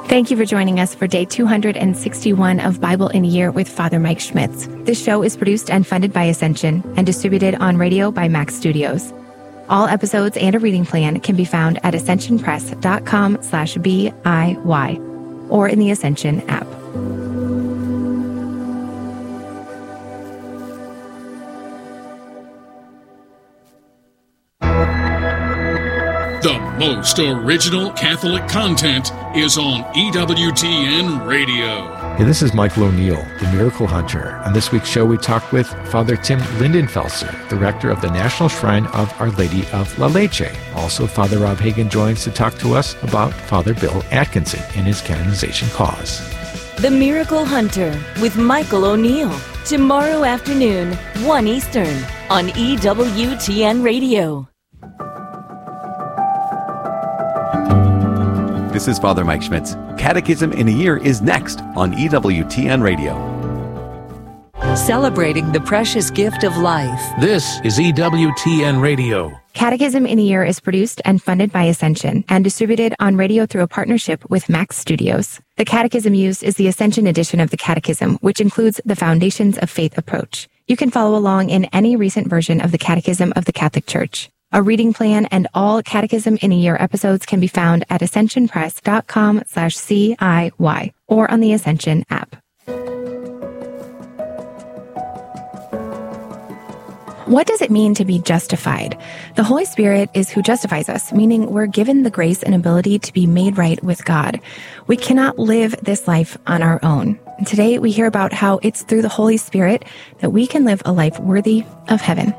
Thank you for joining us for day 261 of Bible in a Year with Father Mike Schmitz. This show is produced and funded by Ascension and distributed on radio by Max Studios. All episodes and a reading plan can be found at ascensionpress.com/BIY or in the Ascension app. The most original Catholic content is on EWTN Radio. Hey, this is Michael O'Neill, the Miracle Hunter. On this week's show, we talked with Father Tim Lindenfelser, the rector of the National Shrine of Our Lady of La Leche. Also, Father Rob Hagan joins to talk to us about Father Bill Atkinson and his canonization cause. The Miracle Hunter with Michael O'Neill. Tomorrow afternoon, 1 Eastern, on EWTN Radio. This is Father Mike Schmitz. Catechism in a Year is next on EWTN Radio. Celebrating the precious gift of life. This is EWTN Radio. Catechism in a Year is produced and funded by Ascension and distributed on radio through a partnership with Max Studios. The catechism used is the Ascension edition of the Catechism, which includes the Foundations of Faith approach. You can follow along in any recent version of the Catechism of the Catholic Church. A reading plan and all Catechism in a Year episodes can be found at ascensionpress.com/CIY or on the Ascension app. What does it mean to be justified? The Holy Spirit is who justifies us, meaning we're given the grace and ability to be made right with God. We cannot live this life on our own. Today we hear about how it's through the Holy Spirit that we can live a life worthy of heaven.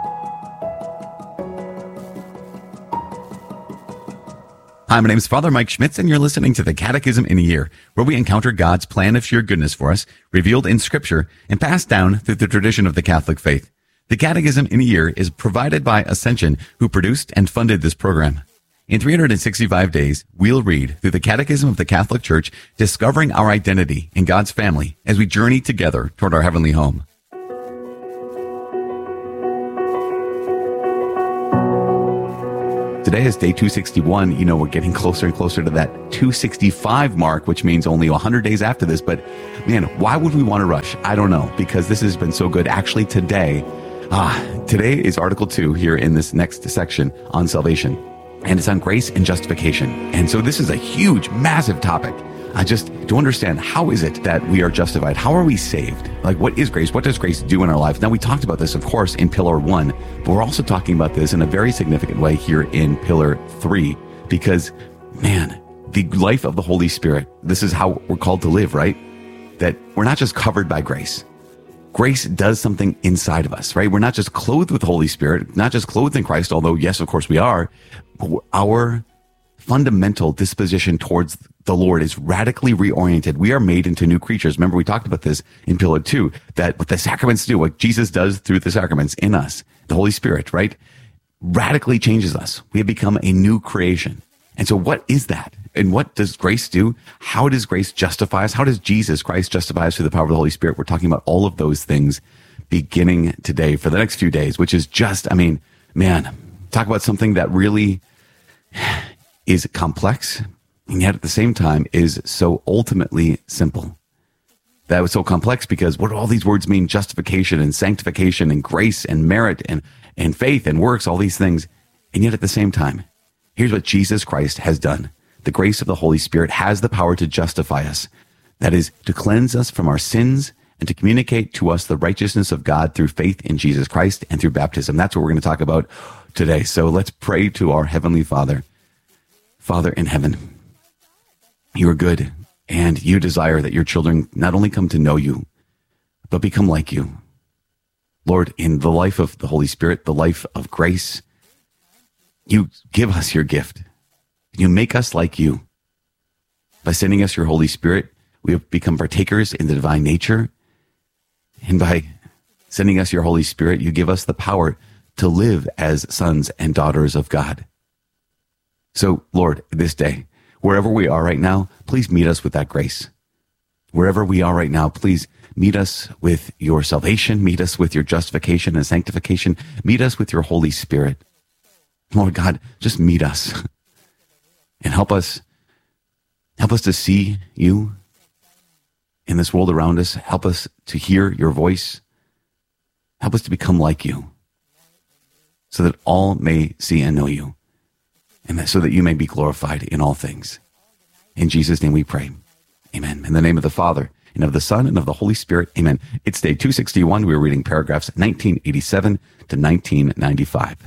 Hi, my name is Father Mike Schmitz, and you're listening to the Catechism in a Year, where we encounter God's plan of sheer goodness for us, revealed in Scripture and passed down through the tradition of the Catholic faith. The Catechism in a Year is provided by Ascension, who produced and funded this program. In 365 days, we'll read through the Catechism of the Catholic Church, discovering our identity in God's family as we journey together toward our heavenly home. Today is day 261. You know, we're getting closer and closer to that 265 mark, which means only 100 days after this. But man, why would we want to rush? I don't know, because this has been so good. Actually, today is Article 2 here in this next section on salvation. And it's on grace and justification. And so this is a huge, massive topic. I just to understand, how is it that we are justified? How are we saved? Like, what is grace? What does grace do in our life? Now, we talked about this, of course, in Pillar 1, but we're also talking about this in a very significant way here in Pillar 3, because, man, the life of the Holy Spirit, this is how we're called to live, right? That we're not just covered by grace. Grace does something inside of us, right? We're not just clothed with the Holy Spirit, not just clothed in Christ, although, yes, of course we are, but our fundamental disposition towards the Lord is radically reoriented. We are made into new creatures. Remember, we talked about this in Pillar 2, that what the sacraments do, what Jesus does through the sacraments in us, the Holy Spirit, right, radically changes us. We have become a new creation. And so what is that? And what does grace do? How does grace justify us? How does Jesus Christ justify us through the power of the Holy Spirit? We're talking about all of those things beginning today for the next few days, which is just, I mean, man, talk about something that really is complex, and yet at the same time is so ultimately simple. That was so complex because what do all these words mean? Justification and sanctification and grace and merit and faith and works, all these things. And yet at the same time, here's what Jesus Christ has done. The grace of the Holy Spirit has the power to justify us. That is, to cleanse us from our sins and to communicate to us the righteousness of God through faith in Jesus Christ and through baptism. That's what we're going to talk about today. So let's pray to our Heavenly Father. Father in heaven, you are good, and you desire that your children not only come to know you, but become like you. Lord, in the life of the Holy Spirit, the life of grace, you give us your gift. You make us like you. By sending us your Holy Spirit, we have become partakers in the divine nature. And by sending us your Holy Spirit, you give us the power to live as sons and daughters of God. So, Lord, this day, wherever we are right now, please meet us with that grace. Wherever we are right now, please meet us with your salvation, meet us with your justification and sanctification, meet us with your Holy Spirit. Lord God, just meet us and help us Help us to see you in this world around us. Help us to hear your voice. Help us to become like you so that all may see and know you, and so that you may be glorified in all things. In Jesus' name we pray. Amen. In the name of the Father, and of the Son, and of the Holy Spirit. Amen. It's day 261. We're reading paragraphs 1987 to 1995.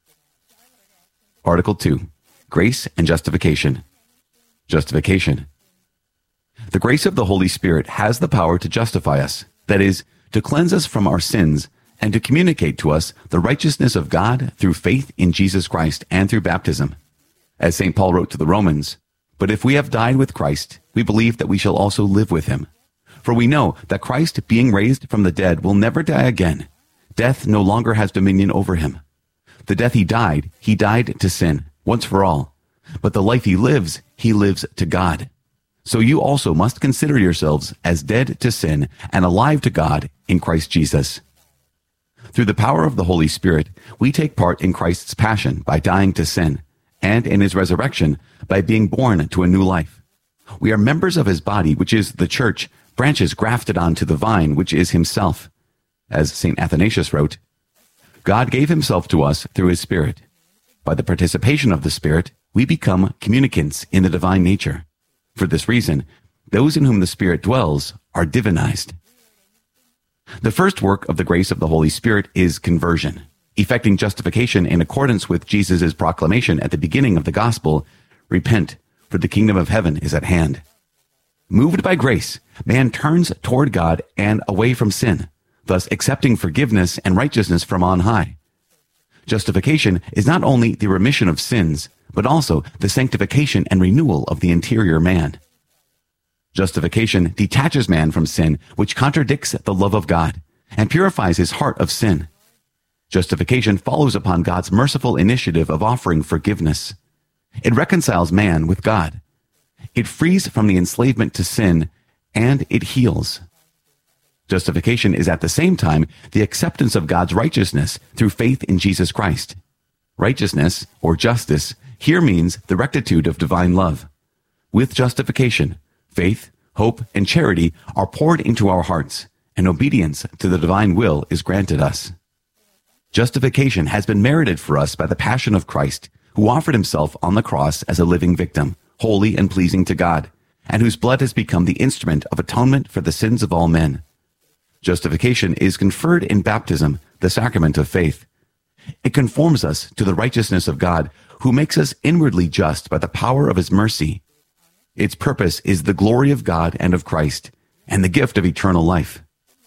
Article 2, Grace and Justification. Justification. The grace of the Holy Spirit has the power to justify us, that is, to cleanse us from our sins and to communicate to us the righteousness of God through faith in Jesus Christ and through baptism. As St. Paul wrote to the Romans, "But if we have died with Christ, we believe that we shall also live with him. For we know that Christ, being raised from the dead, will never die again. Death no longer has dominion over him. The death he died to sin, once for all. But the life he lives to God. So you also must consider yourselves as dead to sin and alive to God in Christ Jesus." Through the power of the Holy Spirit, we take part in Christ's passion by dying to sin, and in his resurrection by being born to a new life. We are members of his body, which is the church, branches grafted onto the vine, which is himself. As St. Athanasius wrote, God gave himself to us through his Spirit. By the participation of the Spirit, we become communicants in the divine nature. For this reason, those in whom the Spirit dwells are divinized. The first work of the grace of the Holy Spirit is conversion, effecting justification in accordance with Jesus' proclamation at the beginning of the gospel, "Repent, for the kingdom of heaven is at hand." Moved by grace, man turns toward God and away from sin, thus accepting forgiveness and righteousness from on high. Justification is not only the remission of sins, but also the sanctification and renewal of the interior man. Justification detaches man from sin, which contradicts the love of God, and purifies his heart of sin. Justification follows upon God's merciful initiative of offering forgiveness. It reconciles man with God. It frees from the enslavement to sin, and it heals. Justification is at the same time the acceptance of God's righteousness through faith in Jesus Christ. Righteousness, or justice, here means the rectitude of divine love. With justification, faith, hope, and charity are poured into our hearts, and obedience to the divine will is granted us. Justification has been merited for us by the passion of Christ, who offered himself on the cross as a living victim, holy and pleasing to God, and whose blood has become the instrument of atonement for the sins of all men. Justification is conferred in baptism, the sacrament of faith. It conforms us to the righteousness of God, who makes us inwardly just by the power of his mercy. Its purpose is the glory of God and of Christ, and the gift of eternal life.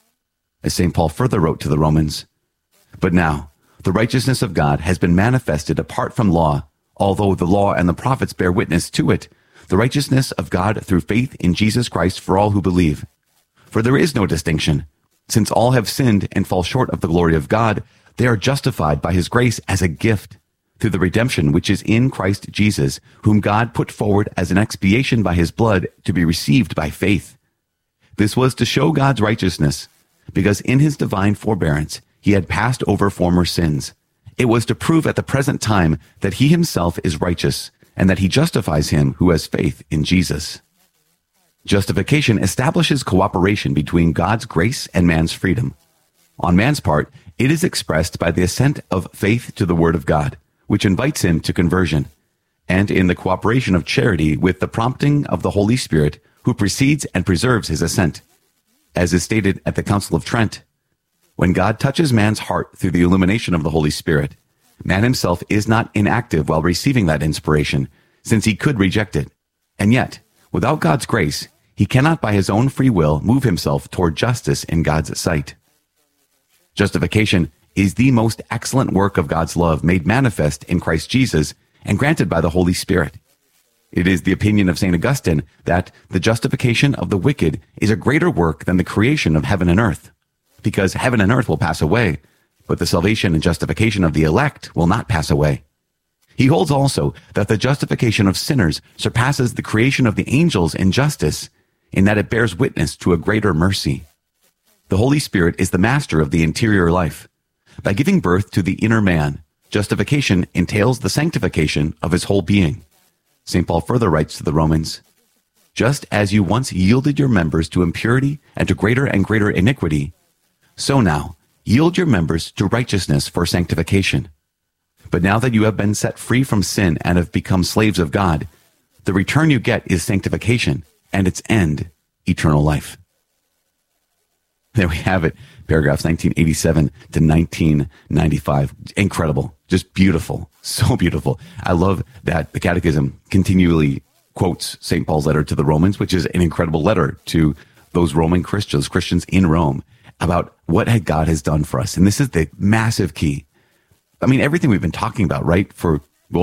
As St. Paul further wrote to the Romans, "But now, the righteousness of God has been manifested apart from law, although the law and the prophets bear witness to it, the righteousness of God through faith in Jesus Christ for all who believe. For there is no distinction. Since all have sinned and fall short of the glory of God, they are justified by his grace as a gift, through the redemption which is in Christ Jesus, whom God put forward as an expiation by his blood to be received by faith. This was to show God's righteousness, because in his divine forbearance he had passed over former sins. It was to prove at the present time that he himself is righteous, and that he justifies him who has faith in Jesus." Justification establishes cooperation between God's grace and man's freedom. On man's part, it is expressed by the assent of faith to the word of God, which invites him to conversion, and in the cooperation of charity with the prompting of the Holy Spirit, who precedes and preserves his assent. As is stated at the Council of Trent, when God touches man's heart through the illumination of the Holy Spirit, man himself is not inactive while receiving that inspiration, since he could reject it. And yet, without God's grace, he cannot by his own free will move himself toward justice in God's sight. Justification is the most excellent work of God's love made manifest in Christ Jesus and granted by the Holy Spirit. It is the opinion of St. Augustine that the justification of the wicked is a greater work than the creation of heaven and earth, because heaven and earth will pass away, but the salvation and justification of the elect will not pass away. He holds also that the justification of sinners surpasses the creation of the angels in justice, in that it bears witness to a greater mercy. The Holy Spirit is the master of the interior life. By giving birth to the inner man, justification entails the sanctification of his whole being. St. Paul further writes to the Romans, Just as you once yielded your members to impurity and to greater and greater iniquity, so now yield your members to righteousness for sanctification. But now that you have been set free from sin and have become slaves of God, the return you get is sanctification, and its end, eternal life. There we have it, paragraphs 1987 to 1995. Incredible, just beautiful, so beautiful. I love that the Catechism continually quotes St. Paul's letter to the Romans, which is an incredible letter to those Roman Christians in Rome, about what God has done for us. And this is the massive key. I mean, everything we've been talking about, right, for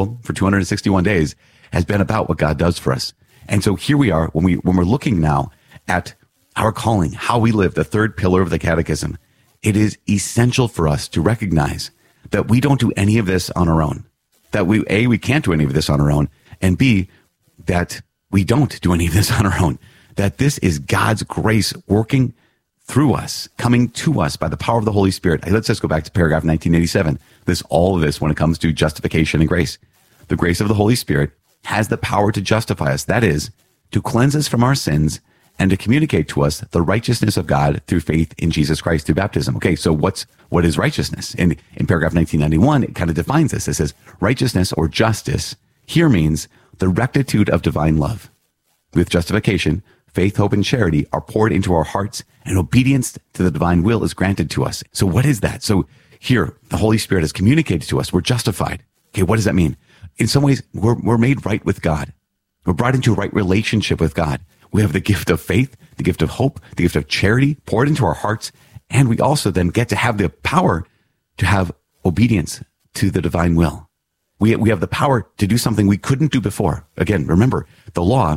261 days has been about what God does for us. And so here we are, when we're looking now at our calling, how we live, the third pillar of the Catechism. It is essential for us to recognize that we don't do any of this on our own. That we can't do any of this on our own, and B, that we don't do any of this on our own. That this is God's grace working through us, coming to us by the power of the Holy Spirit. Let's just go back to paragraph 1987. All of this when it comes to justification and grace. The grace of the Holy Spirit has the power to justify us. That is, to cleanse us from our sins and to communicate to us the righteousness of God through faith in Jesus Christ through baptism. Okay, so what is righteousness? And in paragraph 1991, it kind of defines this. It says, righteousness or justice here means the rectitude of divine love. With justification, faith, hope, and charity are poured into our hearts, and obedience to the divine will is granted to us. So what is that? So here, the Holy Spirit has communicated to us. We're justified. Okay, what does that mean? In some ways, we're made right with God. We're brought into a right relationship with God. We have the gift of faith, the gift of hope, the gift of charity poured into our hearts. And we also then get to have the power to have obedience to the divine will. We have the power to do something we couldn't do before. Again, remember, the law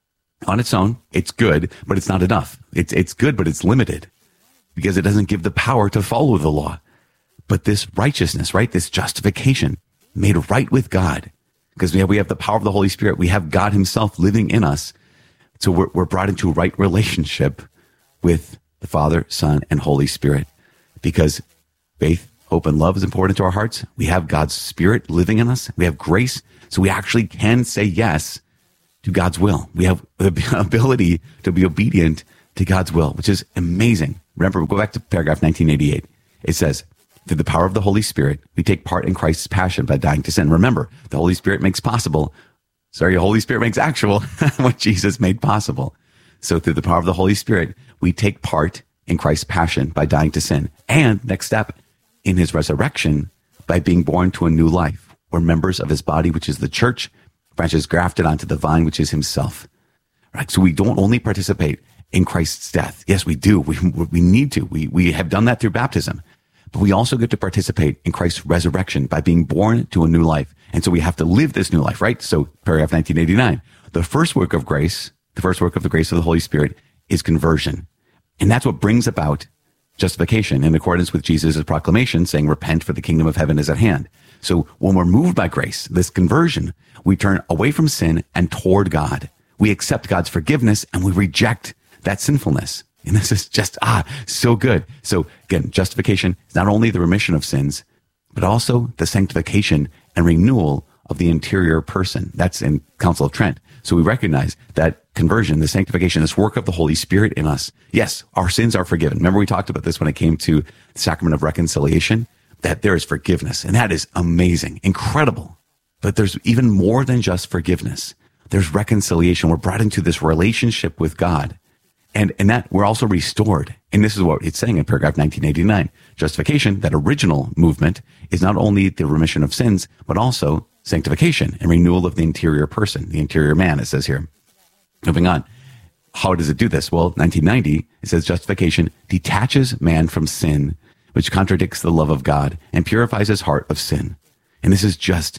on its own, it's good, but it's not enough. It's good, but it's limited because it doesn't give the power to follow the law. But this righteousness, right? This justification made right with God, because we have the power of the Holy Spirit. We have God himself living in us. So we're brought into a right relationship with the Father, Son, and Holy Spirit, because faith, hope, and love is important to our hearts. We have God's Spirit living in us. We have grace, so we actually can say yes to God's will. We have the ability to be obedient to God's will, which is amazing. Remember, we'll go back to paragraph 1988. It says, through the power of the Holy Spirit, we take part in Christ's passion by dying to sin. Remember, the Holy Spirit makes possible. The Holy Spirit makes actual what Jesus made possible. So through the power of the Holy Spirit, we take part in Christ's passion by dying to sin. And next step, in his resurrection, by being born to a new life. We're members of his body, which is the church, branches grafted onto the vine, which is himself. Right? So we don't only participate in Christ's death. Yes, we do. We need to. We have done that through baptism. But we also get to participate in Christ's resurrection by being born to a new life. And so we have to live this new life, right? So paragraph 1989, the first work of grace, the first work of the grace of the Holy Spirit is conversion. And that's what brings about justification in accordance with Jesus' proclamation saying, repent for the kingdom of heaven is at hand. So when we're moved by grace, this conversion, we turn away from sin and toward God. We accept God's forgiveness and we reject that sinfulness. And this is just, so good. So again, justification is not only the remission of sins, but also the sanctification and renewal of the interior person. That's in Council of Trent. So we recognize that conversion, the sanctification, this work of the Holy Spirit in us. Yes, our sins are forgiven. Remember we talked about this when it came to the sacrament of reconciliation, that there is forgiveness. And that is amazing, incredible. But there's even more than just forgiveness. There's reconciliation. We're brought into this relationship with God. And that we're also restored. And this is what it's saying in paragraph 1989. Justification, that original movement, is not only the remission of sins, but also sanctification and renewal of the interior person, the interior man, it says here. Moving on. How does it do this? Well, 1990, it says justification detaches man from sin, which contradicts the love of God and purifies his heart of sin. And this is just,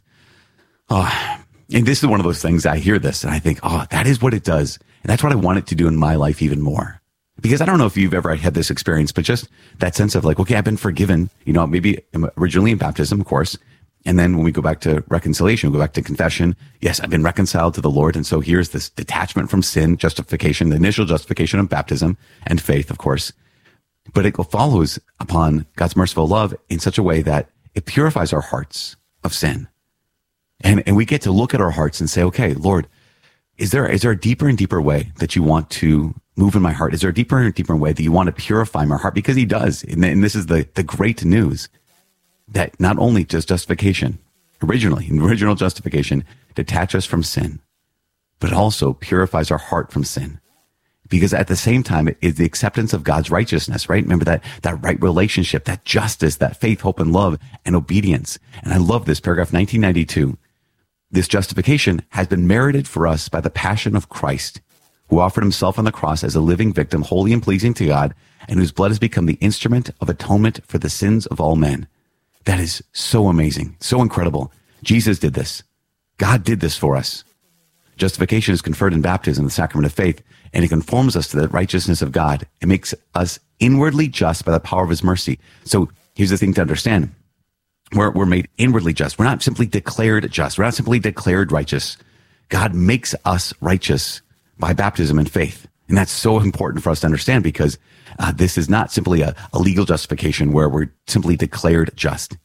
and this is one of those things I hear this and I think, that is what it does. And that's what I want it to do in my life even more. Because I don't know if you've ever had this experience, but just that sense of like, okay, I've been forgiven, maybe originally in baptism, of course. And then when we go back to reconciliation, we go back to confession. Yes, I've been reconciled to the Lord. And so here's this detachment from sin, justification, the initial justification of baptism and faith, of course. But it follows upon God's merciful love in such a way that it purifies our hearts of sin. And we get to look at our hearts and say, okay, Lord, is there a deeper and deeper way that you want to move in my heart? Is there a deeper and deeper way that you want to purify my heart? Because he does. And this is the great news, that not only does justification, original justification, detach us from sin, but it also purifies our heart from sin. Because at the same time, it is the acceptance of God's righteousness, right? Remember that right relationship, that justice, that faith, hope, and love, and obedience. And I love this, paragraph 1992. This justification has been merited for us by the passion of Christ, who offered himself on the cross as a living victim, holy and pleasing to God, and whose blood has become the instrument of atonement for the sins of all men. That is so amazing, so incredible. Jesus did this. God did this for us. Justification is conferred in baptism, the sacrament of faith, and it conforms us to the righteousness of God. It makes us inwardly just by the power of his mercy. So here's the thing to understand. We're made inwardly just. We're not simply declared just. We're not simply declared righteous. God makes us righteous by baptism and faith. And that's so important for us to understand, because this is not simply a legal justification where we're simply declared just.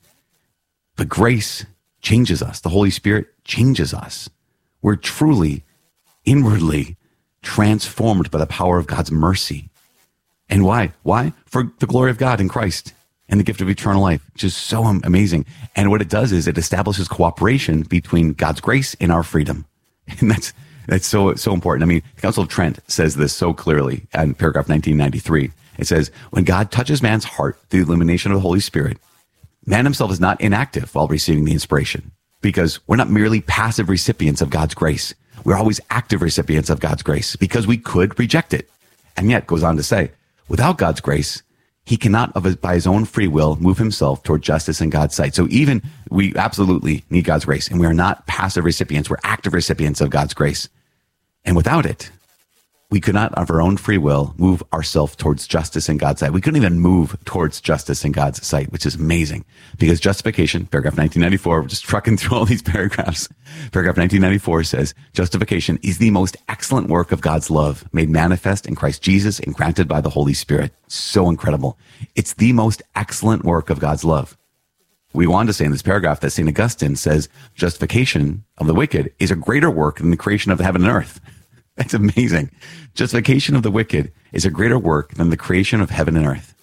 But grace changes us. The Holy Spirit changes us. We're truly inwardly transformed by the power of God's mercy. And why? Why? For the glory of God in Christ and the gift of eternal life, which is so amazing. And what it does is it establishes cooperation between God's grace and our freedom. And that's so important. I mean, the Council of Trent says this so clearly in paragraph 1993. It says, when God touches man's heart through the illumination of the Holy Spirit, man himself is not inactive while receiving the inspiration, because we're not merely passive recipients of God's grace. We're always active recipients of God's grace, because we could reject it. And yet goes on to say, without God's grace, he cannot, by his own free will, move himself toward justice in God's sight. So even we absolutely need God's grace, and we are not passive recipients. We're active recipients of God's grace. And without it, we could not, of our own free will, move ourselves towards justice in God's sight. We couldn't even move towards justice in God's sight, which is amazing. Because justification, paragraph 1994, we're just trucking through all these paragraphs. Paragraph 1994 says, justification is the most excellent work of God's love, made manifest in Christ Jesus and granted by the Holy Spirit. So incredible. It's the most excellent work of God's love. We want to say in this paragraph that St. Augustine says, justification of the wicked is a greater work than the creation of heaven and earth. That's amazing. Justification of the wicked is a greater work than the creation of heaven and earth.